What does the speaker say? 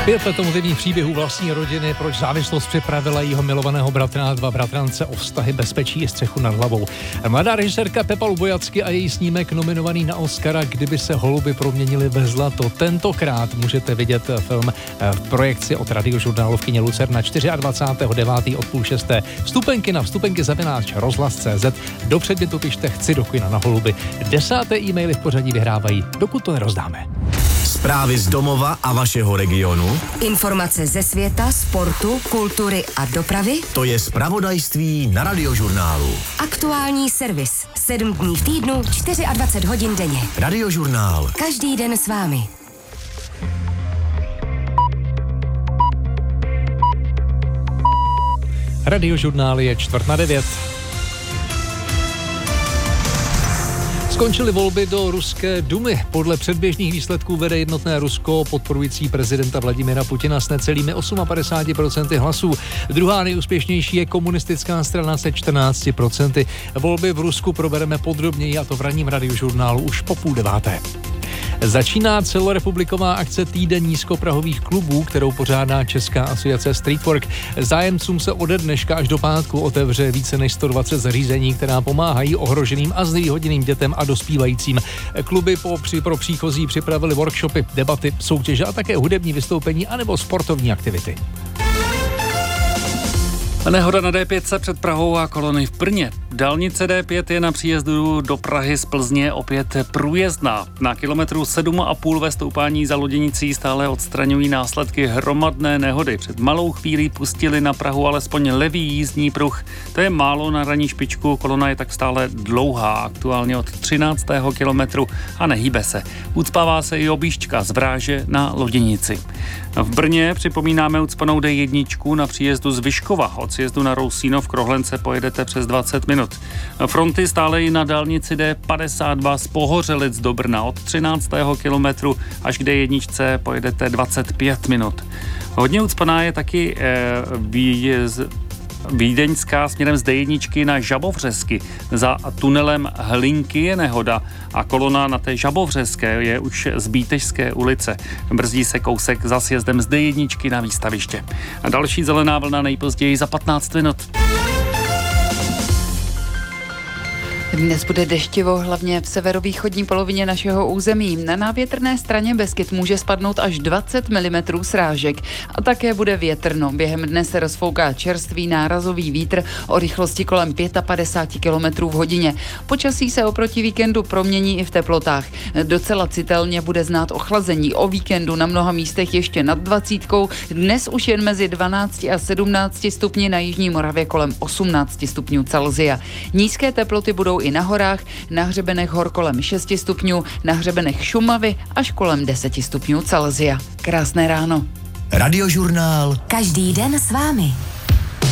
5 let emotivních příběhů vlastní rodiny, proč závislost připravila jeho milovaného bratra a 2 bratrance o vztahy, bezpečí i střechu nad hlavou. Mladá režisérka Pepa Lubojacky a její snímek nominovaný na Oscara Kdyby se holuby proměnily ve zlato. Tentokrát můžete vidět film v projekci od Radiožurnálu v kině Lucerna 24.9. od 5:30. Vstupenky@rozhlas.cz. Do předmětu pište chci do kina na holuby. 10. e-maily v pořadí vyhrávají, dokud to nerozdáme. Zprávy z domova a vašeho regionu. Informace ze světa, sportu, kultury a dopravy. To je zpravodajství na Radiožurnálu. Aktuální servis. 7 dní v týdnu, 24 hodin denně. Radiožurnál. Každý den s vámi. Radiožurnál je 8:45. Skončily volby do ruské dumy. Podle předběžných výsledků vede jednotné Rusko podporující prezidenta Vladimira Putina s necelými 58% hlasů. Druhá nejúspěšnější je komunistická strana se 14%. Volby v Rusku probereme podrobněji, a to v ranním Radiožurnálu už po 8:30. Začíná celorepubliková akce Týden nízkoprahových klubů, kterou pořádá Česká asociace Streetwork. Zájemcům se ode dneška až do pátku otevře více než 120 zařízení, která pomáhají ohroženým a znevýhodněným dětem a dospívajícím. Kluby pro příchozí připravili workshopy, debaty, soutěže a také hudební vystoupení anebo sportovní aktivity. Nehoda na D5 před Prahou a kolony v Brně. Dálnice D5 je na příjezdu do Prahy z Plzně opět průjezdná. Na kilometru 7,5 ve stoupání za Loděnicí stále odstraňují následky hromadné nehody. Před malou chvílí pustili na Prahu alespoň levý jízdní pruh. To je málo na ranní špičku, kolona je tak stále dlouhá, aktuálně od 13. kilometru a nehýbe se. Ucpává se i objížďka z Vráže na Loděnici. V Brně připomínáme ucpanou D1 na příjezdu z Vyškova. Od sjezdu na Rousínov k Rohlence pojedete přes 20 minut. Fronty stále i na dálnici D52 z Pohořelic do Brna. Od 13. kilometru až k D1 pojedete 25 minut. Hodně ucpaná je taky Vídeňská směrem z D1 na Žabovřesky. Za tunelem Hlinky je nehoda a kolona na té Žabovřeské je už z Bítežské ulice. Brzdí se kousek za sjezdem z D1 na Výstaviště. A další zelená vlna nejpozději za 15 minut. Dnes bude deštivo hlavně v severovýchodní polovině našeho území. Na návětrné straně Beskyt může spadnout až 20 mm srážek a také bude větrno. Během dne se rozfouká čerstvý nárazový vítr o rychlosti kolem 55 km v hodině. Počasí se oproti víkendu promění i v teplotách. Docela citelně bude znát ochlazení. O víkendu na mnoha místech ještě nad 20. Dnes už jen mezi 12 a 17 stupni, na jižní Moravě kolem 18 stupňů Celsia. Nízké teploty budou i na horách, na hřebenech hor kolem 6 stupňů, na hřebenech Šumavy až kolem 10 stupňů Celsia. Krásné ráno. Radiožurnál. Každý den s vámi.